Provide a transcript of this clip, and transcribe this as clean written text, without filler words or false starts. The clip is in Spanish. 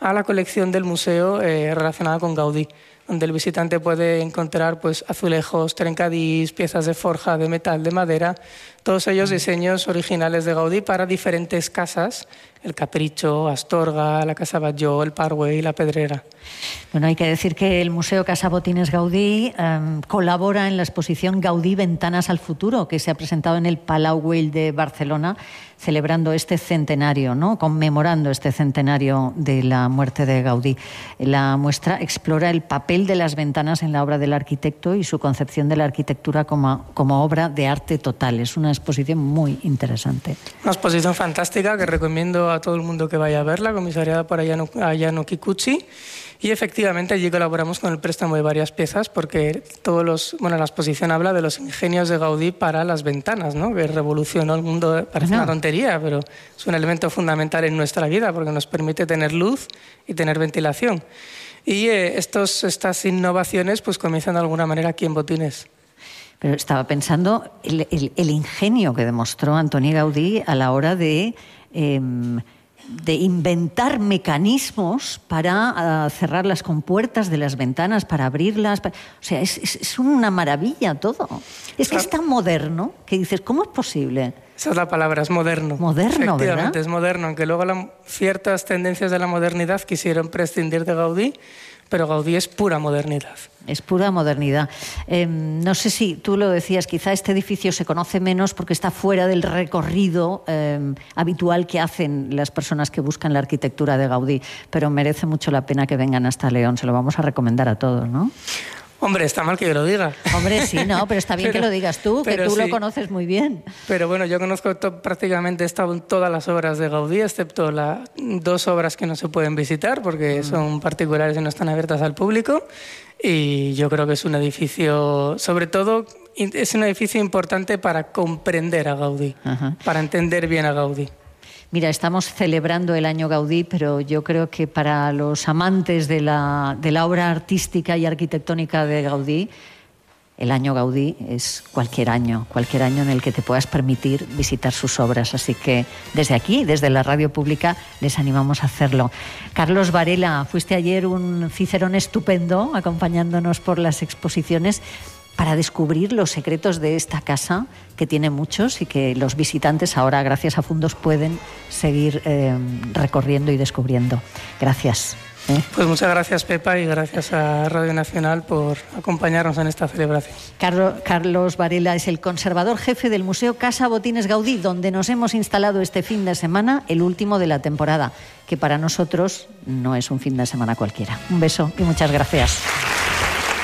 a la colección del museo relacionada con Gaudí, donde el visitante puede encontrar pues azulejos, trencadís, piezas de forja, de metal, de madera, todos ellos diseños originales de Gaudí para diferentes casas, el Capricho, Astorga, la Casa Batlló, el Parway, la Pedrera. Bueno, hay que decir que el Museo Casa Botines Gaudí colabora en la exposición Gaudí Ventanas al Futuro, que se ha presentado en el Palau Güell de Barcelona, celebrando este centenario, ¿no? Conmemorando este centenario de la muerte de Gaudí. La muestra explora el papel de las ventanas en la obra del arquitecto y su concepción de la arquitectura como obra de arte total. Es una exposición muy interesante. Una exposición fantástica que recomiendo a todo el mundo que vaya a verla, comisariada por Ayano Kikuchi. Y efectivamente allí colaboramos con el préstamo de varias piezas porque la exposición habla de los ingenios de Gaudí para las ventanas, ¿no? Que revolucionó el mundo. Parece una tontería, pero es un elemento fundamental en nuestra vida porque nos permite tener luz y tener ventilación. Y estas innovaciones pues comienzan de alguna manera aquí en Botines. Pero estaba pensando el ingenio que demostró Antoni Gaudí a la hora de inventar mecanismos para cerrar las compuertas de las ventanas, para abrirlas. O sea, es una maravilla todo. Es que es tan moderno que dices, ¿cómo es posible? Esa es la palabra, es moderno. Moderno, efectivamente, ¿verdad? Es moderno, aunque luego ciertas tendencias de la modernidad quisieron prescindir de Gaudí, pero Gaudí es pura modernidad. Es pura modernidad. No sé si tú lo decías, quizá este edificio se conoce menos porque está fuera del recorrido habitual que hacen las personas que buscan la arquitectura de Gaudí, pero merece mucho la pena que vengan hasta León. Se lo vamos a recomendar a todos, ¿no? Hombre, está mal que yo lo diga. Hombre, sí, no, pero está bien que lo digas tú, que tú sí lo conoces muy bien. Pero bueno, yo conozco prácticamente he estado en todas las obras de Gaudí, excepto las 2 obras que no se pueden visitar porque son particulares y no están abiertas al público. Y yo creo que es un edificio, sobre todo, es un edificio importante para comprender a Gaudí, para entender bien a Gaudí. Mira, estamos celebrando el año Gaudí, pero yo creo que para los amantes de la obra artística y arquitectónica de Gaudí, el año Gaudí es cualquier año en el que te puedas permitir visitar sus obras. Así que desde aquí, desde la radio pública, les animamos a hacerlo. Carlos Varela, fuiste ayer un cicerón estupendo acompañándonos por las exposiciones para descubrir los secretos de esta casa, que tiene muchos y que los visitantes ahora, gracias a Fundos, pueden seguir recorriendo y descubriendo. Gracias. Pues muchas gracias, Pepa, y gracias a Radio Nacional por acompañarnos en esta celebración. Carlos Varela es el conservador jefe del Museo Casa Botines Gaudí, donde nos hemos instalado este fin de semana, el último de la temporada, que para nosotros no es un fin de semana cualquiera. Un beso y muchas gracias.